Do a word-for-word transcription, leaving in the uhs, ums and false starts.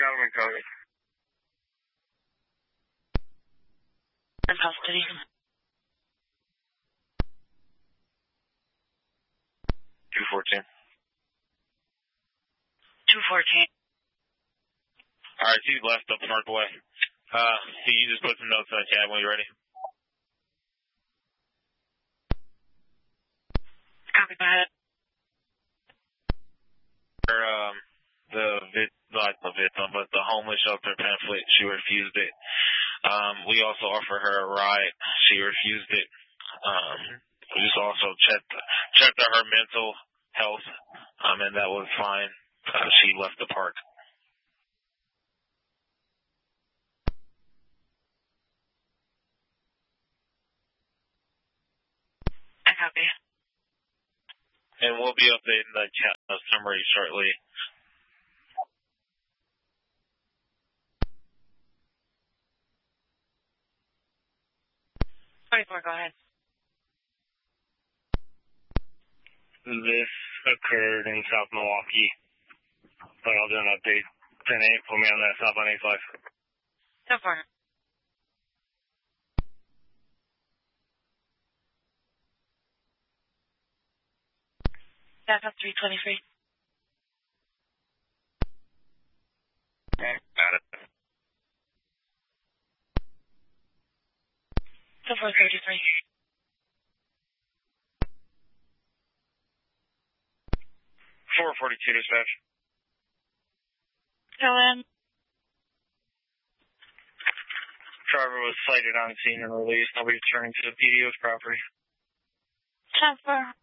got him in custody. In custody. two fourteen. two fourteen. All right, he's left up Parkway. Uh, can you just put some notes in the cab when you're ready? Copy that. Um, the vid, not the victim, but the homeless shelter pamphlet, she refused it. Um, we also offer her a ride. She refused it. Um, we just also checked checked her mental health, um, and that was fine. Uh, she left the park. I copy. And we'll be updating the chat summary shortly. twenty-four, go ahead. This occurred in South Milwaukee, but I'll do an update. ten eight, put me on that south on eighty-five. So far. That's up three twenty-three. Okay, got it. So four thirty-three. four forty-two dispatch. Go in. Driver was cited on scene and released. I'll be returning to the P D O's property. Transfer.